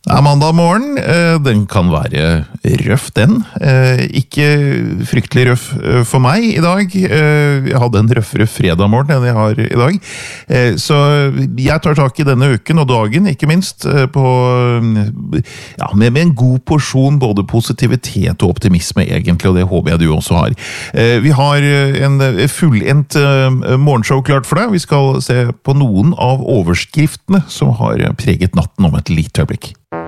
Mandag morgen, den kan være røff den. Ikke fryktelig røff for meg i dag. Jeg hadde en røffere fredag morgen enn jeg har i dag. Så jeg tar tak i denne uken og dagen, ikke minst, med en god porsjon både positivitet og optimisme egentlig, og det håper jeg du også har. Vi har en fullendt morgenshow klart for deg. Vi skal se på noen av overskriftene som har preget natten om et lite øyeblikk.